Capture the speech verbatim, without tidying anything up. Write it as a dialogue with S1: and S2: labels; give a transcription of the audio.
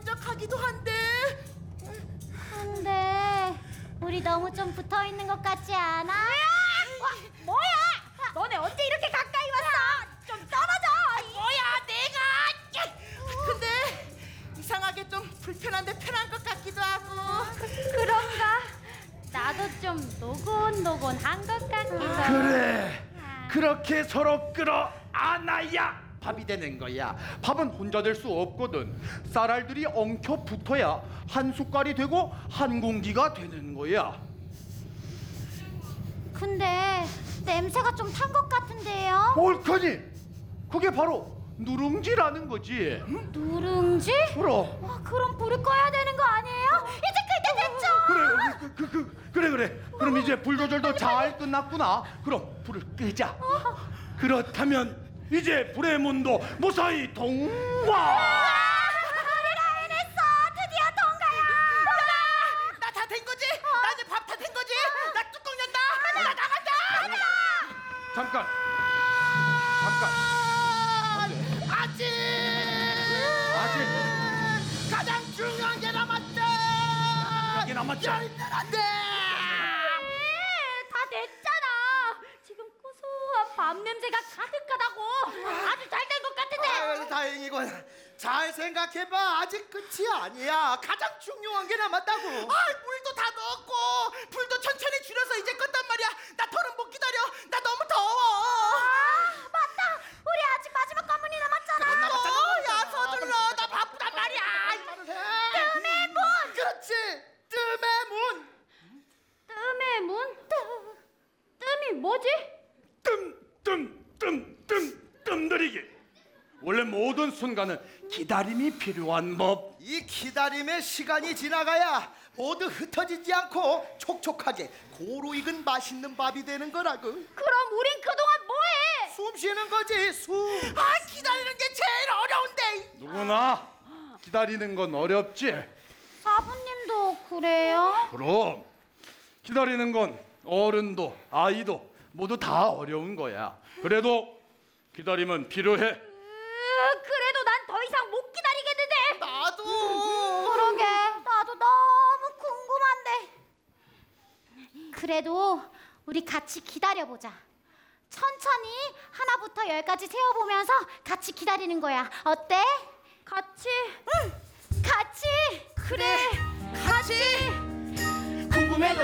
S1: 먼저 가기도 한데.
S2: 근데 우리 너무 좀 붙어 있는 것 같지 않아?
S3: 와, 뭐야? 너네 언제 이렇게 가까이 왔어? 좀 떨어져.
S1: 뭐야 내가. 근데 이상하게 좀 불편한데 편한 것 같기도 하고.
S2: 그런가? 나도 좀 노곤노곤한 것 같기도.
S4: 그래, 그렇게 서로 끌어안아야 밥이 되는 거야. 밥은 혼자 될 수 없거든. 쌀알들이 엉켜 붙어야 한 숟갈이 되고 한 공기가 되는 거야.
S2: 근데 냄새가 좀 탄 것 같은데요?
S4: 옳거니, 그게 바로 누룽지라는 거지.
S2: 누룽지?
S4: 그럼.
S2: 와, 그럼 불을 꺼야 되는 거 아니에요? 이제 그때 됐죠?
S4: 그래, 그, 그, 그, 그래 그래. 그럼 이제 불 조절도 잘 끝났구나. 그럼 불을 끄자. 그렇다면 이제 불의 문도 무사히 통과.
S2: 우리가 해냈어! 드디어 통과야!
S1: 나 다 된 거지? 나 이제 밥 다 된 거지? 나 뚜껑 연다. 나 나간다.
S4: 잠깐. 잠깐.
S1: 아직
S4: 아직
S1: 가장 중요한 게 남았다.
S4: 이게 남았지?
S1: 열면 안 돼.
S2: 다 됐잖아! 지금 고소한 밥 냄새가 가득하다고! 아주 잘 된 것 같은데!
S5: 아유, 다행이군. 잘 생각해봐. 아직 끝이 아니야. 가장 중요한 게 남았다고.
S1: 아, 물도 다 넣었고 불도 천천히 줄여서 이제 껐단 말이야. 나 더는 못 기다려. 나 너무 더워.
S2: 아, 맞다! 우리 아직 마지막 관문이 남았잖아!
S1: 어, 야 서둘러. 나 바쁘단 말이야.
S2: 뜸의 문!
S5: 그렇지. 뜸의 문.
S2: 뜸의 문? 뜸... 뜸이 뭐지?
S4: 뜸뜸뜸뜸 뜸들이기. 원래 모든 순간은 기다림이 필요한 법.
S5: 이 기다림의 시간이 지나가야 모두 흩어지지 않고 촉촉하게 고루 익은 맛있는 밥이 되는 거라고.
S2: 그럼 우린 그동안 뭐해?
S5: 숨 쉬는 거지. 숨.
S1: 아, 기다리는 게 제일 어려운데.
S4: 누구나 기다리는 건 어렵지.
S2: 사부님도 그래요?
S4: 그럼 기다리는 건 어른도 아이도 모두 다 어려운 거야. 그래도 기다림은 필요해.
S2: 으, 그래도 난 더 이상 못 기다리겠는데.
S5: 나도.
S2: 그러게, 나도 너무 궁금한데. 그래도 우리 같이 기다려보자. 천천히 하나부터 열까지 세어보면서 같이 기다리는 거야. 어때? 같이? 응, 같이. 그래, 같이.